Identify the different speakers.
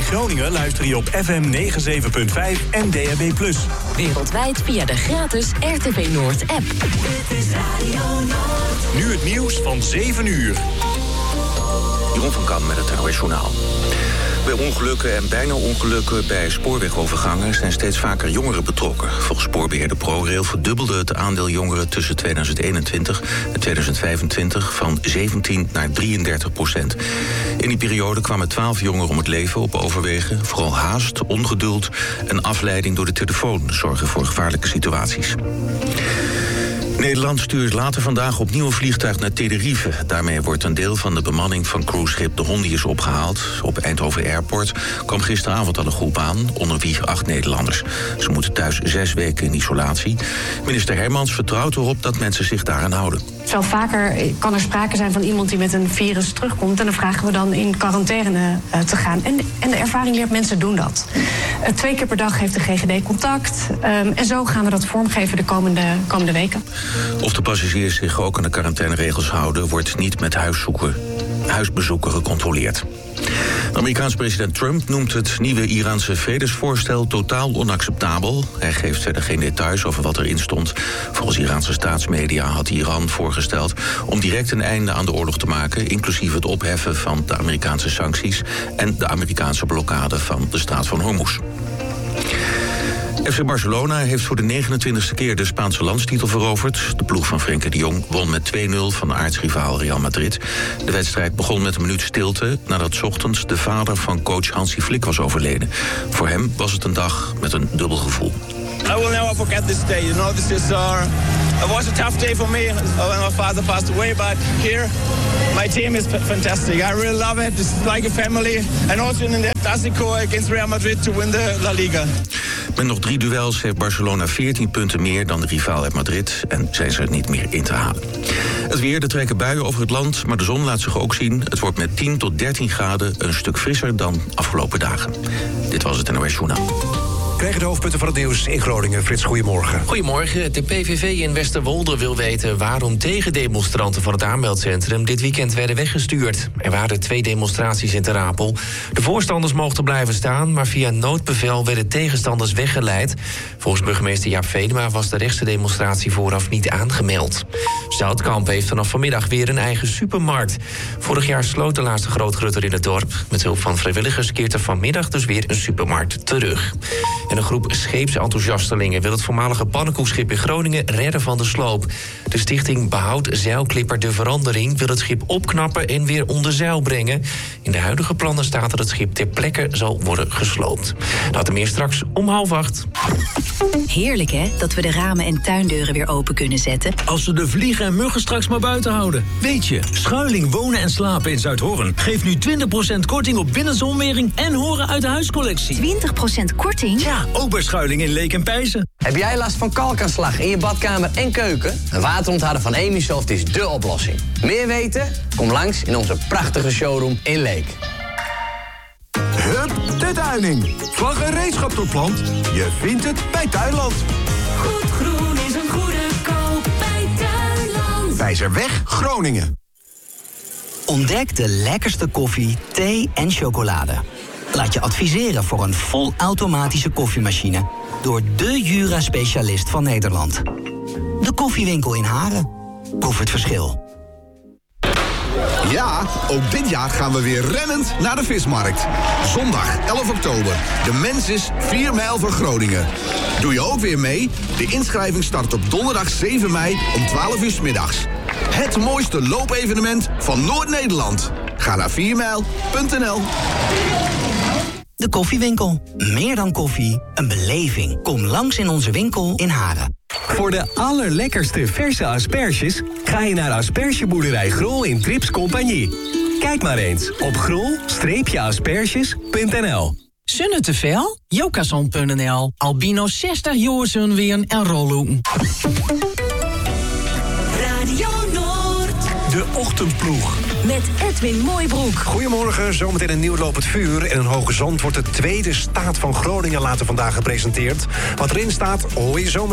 Speaker 1: In Groningen luister je op FM 97.5 en DAB+.
Speaker 2: Wereldwijd via de gratis RTV Noord-app.
Speaker 3: Dit is Radio Noord.
Speaker 1: Nu het nieuws van 7 uur.
Speaker 4: Jeroen van Kan met het NOS Journaal. Bij ongelukken en bijna ongelukken bij spoorwegovergangen zijn steeds vaker jongeren betrokken. Volgens spoorbeheerder ProRail verdubbelde het aandeel jongeren tussen 2021 en 2025 van 17 naar 33%. In die periode kwamen 12 jongeren om het leven op overwegen. Vooral haast, ongeduld en afleiding door de telefoon zorgen voor gevaarlijke situaties. Nederland stuurt later vandaag opnieuw een vliegtuig naar Tenerife. Daarmee wordt een deel van de bemanning van cruiseschip De Hondius opgehaald. Op Eindhoven Airport kwam gisteravond al een groep aan, onder wie 8 Nederlanders. Ze moeten thuis 6 weken in isolatie. Minister Hermans vertrouwt erop dat mensen zich daaraan houden.
Speaker 5: Zo vaker kan er sprake zijn van iemand die met een virus terugkomt. En dan vragen we dan in quarantaine te gaan. En de ervaring leert, mensen doen dat. 2 keer per dag heeft de GGD contact. En zo gaan we dat vormgeven de komende weken.
Speaker 4: Of de passagiers zich ook aan de quarantaineregels houden, wordt niet met huisbezoeken gecontroleerd. De Amerikaanse president Trump noemt het nieuwe Iraanse vredesvoorstel totaal onacceptabel. Hij geeft verder geen details over wat erin stond. Volgens Iraanse staatsmedia had Iran voorgesteld om direct een einde aan de oorlog te maken, inclusief het opheffen van de Amerikaanse sancties en de Amerikaanse blokkade van de straat van Hormuz. FC Barcelona heeft voor de 29e keer de Spaanse landstitel veroverd. De ploeg van Frenkie de Jong won met 2-0 van de aartsrivaal Real Madrid. De wedstrijd begon met een minuut stilte nadat 's ochtends de vader van coach Hansi Flick was overleden. Voor hem was het een dag met een dubbel gevoel.
Speaker 6: I will never forget this day. You know, this is it was a tough day for me when my father passed away, but here my team is fantastic. I really love it. It's like a family. And also in the Clásico against Real Madrid to win the La Liga.
Speaker 4: Met nog 3 duels heeft Barcelona 14 punten meer dan de rivaal uit Madrid en zijn ze er niet meer in te halen. Het weer, er trekken buien over het land, maar de zon laat zich ook zien. Het wordt met 10 tot 13 graden een stuk frisser dan afgelopen dagen. Dit was het NOS Journaal.
Speaker 7: Krijgen de hoofdpunten van het nieuws in Groningen. Frits, goedemorgen.
Speaker 8: Goedemorgen. De PVV in Westerwolde wil weten waarom tegendemonstranten van het aanmeldcentrum dit weekend werden weggestuurd. Er waren 2 demonstraties in Ter Apel. De voorstanders mochten blijven staan, maar via noodbevel werden tegenstanders weggeleid. Volgens burgemeester Jaap Vedema was de rechtse demonstratie vooraf niet aangemeld. Zoutkamp heeft vanaf vanmiddag weer een eigen supermarkt. Vorig jaar sloot de laatste grootgrutter in het dorp. Met hulp van vrijwilligers keert er vanmiddag dus weer een supermarkt terug. En een groep scheepsenthousiastelingen wil het voormalige pannenkoekschip in Groningen redden van de sloop. De stichting Behoud Zeilklipper de Verandering wil het schip opknappen en weer onder zeil brengen. In de huidige plannen staat dat het schip ter plekke zal worden gesloopt. Dat en meer straks om 7:30.
Speaker 9: Heerlijk hè, dat we de ramen en tuindeuren weer open kunnen zetten.
Speaker 10: Als we de vliegen en muggen straks maar buiten houden. Weet je, Schuiling Wonen en Slapen in Zuidhorn geeft nu 20% korting op binnenzonwering en horen uit de huiscollectie.
Speaker 9: 20% korting?
Speaker 10: Ja, ook bij Schuiling in Leek en Pijzen.
Speaker 11: Heb jij last van kalkaanslag in je badkamer en keuken? Een waterontharder van Emisoft is dé oplossing. Meer weten? Kom langs in onze prachtige showroom in Leek.
Speaker 12: Hup, de Tuining. Van gereedschap tot plant. Je vindt het bij Tuinland.
Speaker 3: Goed groen is een goede koop bij Tuinland.
Speaker 12: Wijzerweg, Groningen.
Speaker 13: Ontdek de lekkerste koffie, thee en chocolade. Laat je adviseren voor een volautomatische koffiemachine door de Jura-specialist van Nederland. De Koffiewinkel in Haren. Proef het verschil.
Speaker 12: Ja, ook dit jaar gaan we weer rennend naar de vismarkt. Zondag 11 oktober. De mens is 4 mijl van Groningen. Doe je ook weer mee? De inschrijving start op donderdag 7 mei om 12 uur 's middags. Het mooiste loopevenement van Noord-Nederland. Ga naar 4mijl.nl.
Speaker 13: De Koffiewinkel. Meer dan koffie, een beleving. Kom langs in onze winkel in Haren.
Speaker 14: Voor de allerlekkerste verse asperges ga je naar Aspergeboerderij Grol in Trips Compagnie. Kijk maar eens op grol-asperges.nl.
Speaker 15: Zonne te veel? Jokazon.nl. Albino 60 jaar zonweren en rolloen.
Speaker 3: Radio Noord.
Speaker 7: De Ochtendploeg.
Speaker 2: Met Edwin Mooibroek.
Speaker 7: Goedemorgen, zometeen een nieuw lopend vuur. En in Hoge Zand wordt de tweede staat van Groningen later vandaag gepresenteerd. Wat erin staat, hoor je zometeen.